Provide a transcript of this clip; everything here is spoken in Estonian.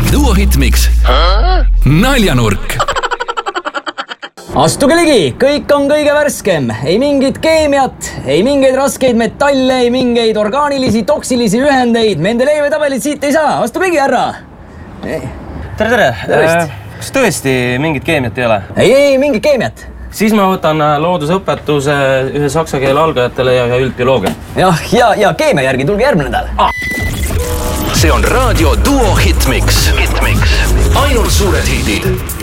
Duo Hitmix Naljanurk. Astuge ligi, kõik on kõige värskem. Ei mingit keemiat, ei mingeid raskeid metalle, ei mingeid orgaanilisi, toksilisi ühendeid. Mendelejevi tabelit siit ei saa. Astuge ligi, härra. Tere. Kas tõesti mingit keemiat ei ole? Ei, mingit keemiat. Siis ma võtan loodusõpetuse ühe saksa keele algajatele ja üldbioloogia. Ja keemia järgi tulge järgmine nädal. See on raadio Duo Hitmix. Ainult suured hitid.